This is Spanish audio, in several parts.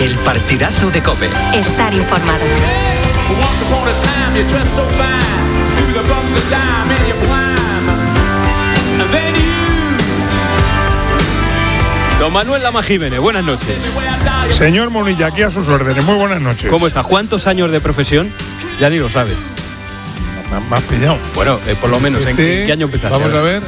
El partidazo de COPE. Estar informado. Don Manuel Lama Jiménez, buenas noches. Señor Munilla, aquí a sus órdenes, muy buenas noches. ¿Cómo está? ¿Cuántos años de profesión? Ya ni lo sabe. Me has pillado. Bueno, por lo menos, ¿en qué año empezaste? Vamos a ver.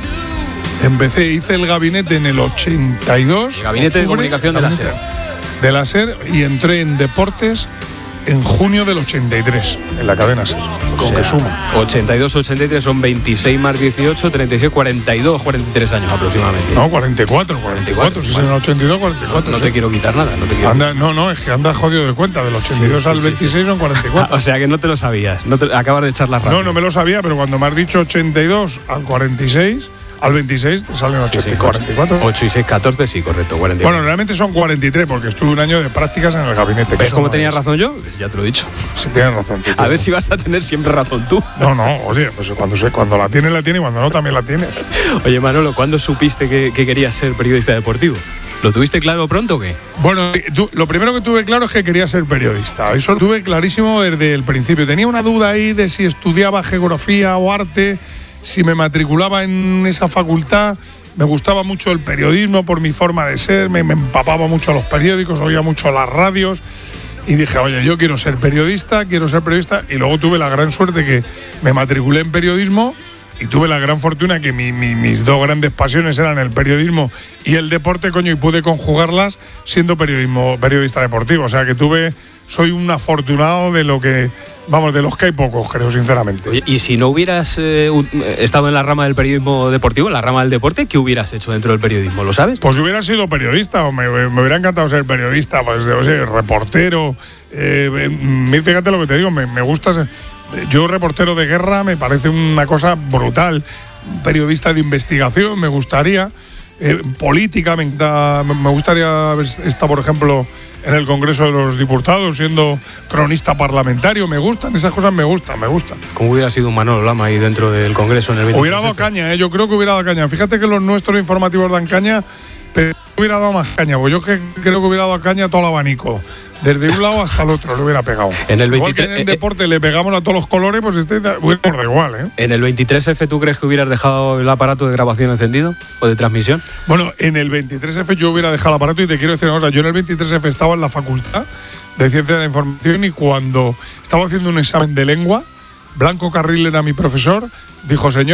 Hice el gabinete en el 82. El gabinete de comunicación de la SER. De la SER, y entré en deportes en junio del 83, en la cadena SER, con que suma. 82, 83 son 26 más 18, 36, 42, 43 años aproximadamente. No, 44, si es en el 82, 44. No te quiero quitar nada, no te quiero quitar. No, es que anda jodido de cuenta, del 82 al 26 son 44. O sea que no te lo sabías, acabas de echar la radio. No me lo sabía, pero cuando me has dicho 82 al 46... Al 26 te salen 44. 8 y 6, 14, sí, correcto, 44. Bueno, realmente son 43 porque estuve un año de prácticas en el gabinete. ¿Ves cómo tenía razón yo? Ya te lo he dicho. Sí, tienes razón. A ver si vas a tener siempre razón tú. No, oye, pues cuando la tiene y cuando no también la tienes. Oye, Manolo, ¿cuándo supiste que querías ser periodista deportivo? ¿Lo tuviste claro pronto o qué? Bueno, lo primero que tuve claro es que quería ser periodista. Eso lo tuve clarísimo desde el principio. Tenía una duda ahí de si estudiaba geografía o arte. Si me matriculaba en esa facultad, me gustaba mucho el periodismo por mi forma de ser, me empapaba mucho los periódicos, oía mucho las radios y dije, oye, yo quiero ser periodista, y luego tuve la gran suerte que me matriculé en periodismo y tuve la gran fortuna que mis dos grandes pasiones eran el periodismo y el deporte, y pude conjugarlas siendo periodista deportivo, o sea que soy un afortunado de los que hay pocos, creo, sinceramente. Oye, y si no hubieras estado en la rama del periodismo deportivo, en la rama del deporte, ¿qué hubieras hecho dentro del periodismo? ¿Lo sabes? Pues hubiera sido periodista, o me hubiera encantado ser periodista, reportero. Fíjate lo que te digo, me gusta ser. Yo, reportero de guerra, me parece una cosa brutal. Periodista de investigación, me gustaría. Política, me gustaría estar, por ejemplo, en el Congreso de los Diputados siendo cronista parlamentario. Me gustan, esas cosas me gustan. ¿Cómo hubiera sido un Manolo Lama ahí dentro del Congreso en el 23? Hubiera dado caña, yo creo que hubiera dado caña. Fíjate que los nuestros informativos dan caña, pero hubiera dado más caña, porque yo creo que hubiera dado caña a todo el abanico. Desde un lado hasta el otro le hubiera pegado. En el 23, igual que en el deporte le pegamos a todos los colores, pues hubiera da igual, ¿eh? ¿En el 23F tú crees que hubieras dejado el aparato de grabación encendido o de transmisión? Bueno, en el 23F yo hubiera dejado el aparato y te quiero decir una cosa. Yo en el 23F estaba en la Facultad de Ciencia de la Información y cuando estaba haciendo un examen de lengua, Blanco Carril era mi profesor, dijo, señor,